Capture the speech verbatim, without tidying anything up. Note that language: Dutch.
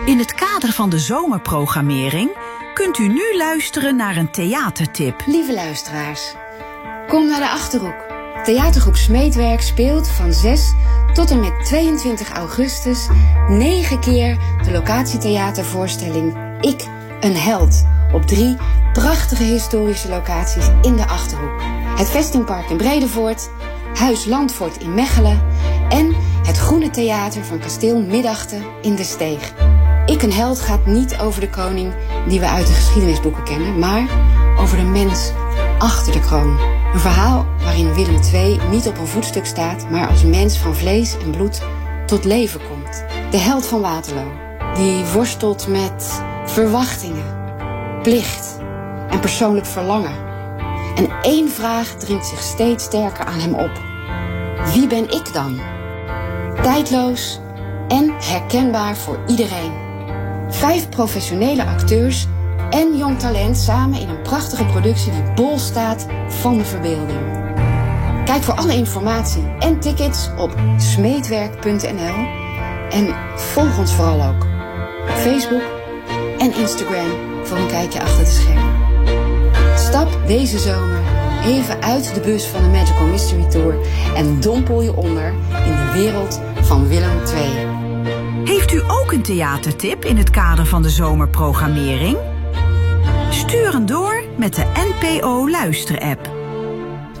In het kader van de zomerprogrammering kunt u nu luisteren naar een theatertip. Lieve luisteraars, kom naar de Achterhoek. Theatergroep Smeetwerk speelt van zes tot en met tweeëntwintig augustus negen keer de locatietheatervoorstelling Ik, een held, op drie prachtige historische locaties in de Achterhoek. Het Vestingpark in Bredevoort, Huis Landvoort in Mechelen en het Groene Theater van Kasteel Middachten in de Steeg. Ik, een held gaat niet over de koning die we uit de geschiedenisboeken kennen, maar over de mens achter de kroon. Een verhaal waarin Willem de Tweede niet op een voetstuk staat, maar als mens van vlees en bloed tot leven komt. De held van Waterloo, die worstelt met verwachtingen, plicht en persoonlijk verlangen. En één vraag dringt zich steeds sterker aan hem op. Wie ben ik dan? Tijdloos en herkenbaar voor iedereen. Vijf professionele acteurs en jong talent samen in een prachtige productie die bol staat van de verbeelding. Kijk voor alle informatie en tickets op smeetwerk punt n l en volg ons vooral ook op Facebook en Instagram voor een kijkje achter de schermen. Stap deze zomer even uit de bus van de Magical Mystery Tour en dompel je onder in de wereld van Willem de Tweede. Heeft u ook een theatertip in het kader van de zomerprogrammering? Stuur hem door met de N P O Luister-app.